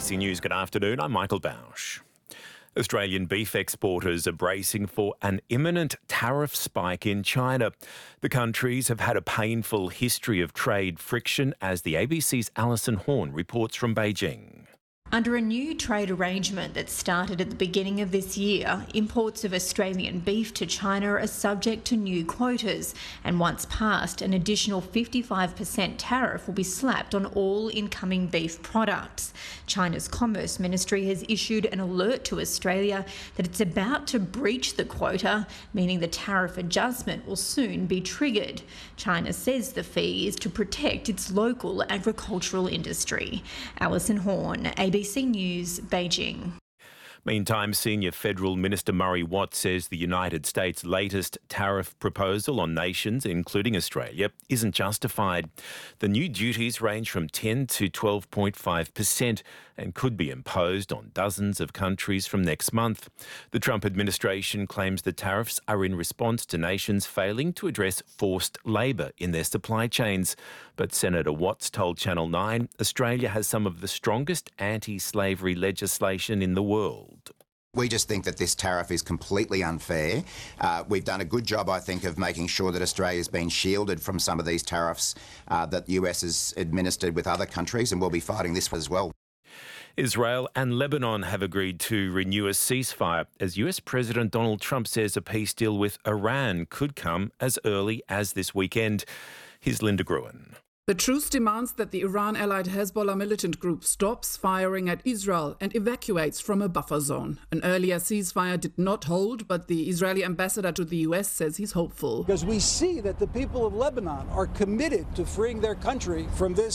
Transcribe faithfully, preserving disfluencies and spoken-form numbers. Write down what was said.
C News, good afternoon. I'm Michael Bausch. Australian beef exporters are bracing for an imminent tariff spike in China. The countries have had a painful history of trade friction, as the A B C's Alison Horn reports from Beijing. Under a new trade arrangement that started at the beginning of this year, imports of Australian beef to China are subject to new quotas, and once passed, an additional fifty-five percent tariff will be slapped on all incoming beef products. China's Commerce Ministry has issued an alert to Australia that it's about to breach the quota, meaning the tariff adjustment will soon be triggered. China says the fee is to protect its local agricultural industry. Alison Horn, A B C News, Beijing. Meantime, Senior Federal Minister Murray Watt says the United States' latest tariff proposal on nations, including Australia, isn't justified. The new duties range from ten to twelve point five percent and could be imposed on dozens of countries from next month. The Trump administration claims the tariffs are in response to nations failing to address forced labour in their supply chains. But Senator Watts told Channel nine Australia has some of the strongest anti-slavery legislation in the world. We just think that this tariff is completely unfair. Uh, we've done a good job, I think, of making sure that Australia's been shielded from some of these tariffs uh, that the U S has administered with other countries, and we'll be fighting this as well. Israel and Lebanon have agreed to renew a ceasefire, as U S President Donald Trump says a peace deal with Iran could come as early as this weekend. Here's Linda Gruen. The truce demands that the Iran-allied Hezbollah militant group stops firing at Israel and evacuates from a buffer zone. An earlier ceasefire did not hold, but the Israeli ambassador to the U S says he's hopeful. Because we see that the people of Lebanon are committed to freeing their country from this